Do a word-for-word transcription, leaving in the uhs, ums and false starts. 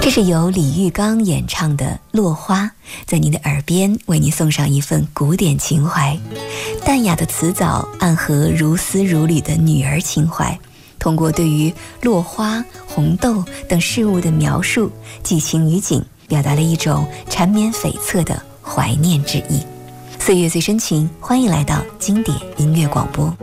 这是由李玉刚演唱的《落花》，在您的耳边为您送上一份古典情怀，淡雅的词藻暗合如丝如缕的女儿情怀，通过对于落花、红豆等事物的描述，寄情于景，表达了一种缠绵悱恻的怀念之意。岁月最深情，欢迎来到经典音乐广播。